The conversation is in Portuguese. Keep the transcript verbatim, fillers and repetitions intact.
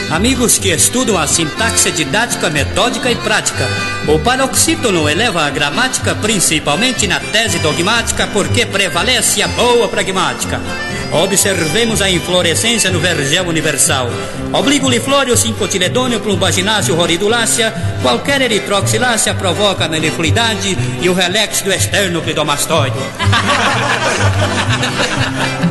Amigos que estudam a sintaxe didática, metódica e prática. O paroxítono eleva a gramática, principalmente na tese dogmática, porque prevalece a boa pragmática. Observemos a inflorescência no vergel universal. Obligo-liflório, cincotiledônio, plumbagináceo, roridulácea. Qualquer eritroxilácea provoca a melifluidade e o relax do externo clidomastoide.